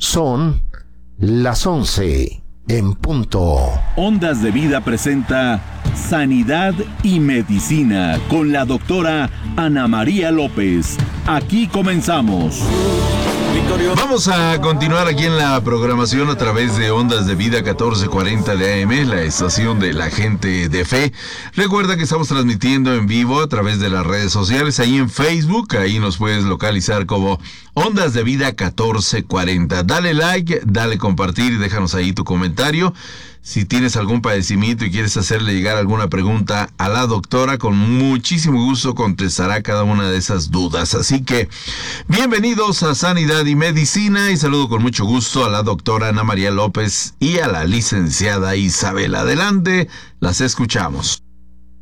Son las 11 en punto. Ondas de Vida presenta Sanidad y Medicina con la doctora Ana María López. Aquí comenzamos. Vamos a continuar aquí en la programación a través de Ondas de Vida 1440 de AM, la estación de la gente de fe. Recuerda que estamos transmitiendo en vivo a través de las redes sociales, ahí en Facebook, ahí nos puedes localizar como Ondas de Vida 1440. Dale like, dale compartir y déjanos ahí tu comentario. Si tienes algún padecimiento y quieres hacerle llegar alguna pregunta a la doctora, con muchísimo gusto contestará cada una de esas dudas. Así que, bienvenidos a Sanidad y Medicina, y saludo con mucho gusto a la doctora Ana María López y a la licenciada Isabel. Adelante, las escuchamos.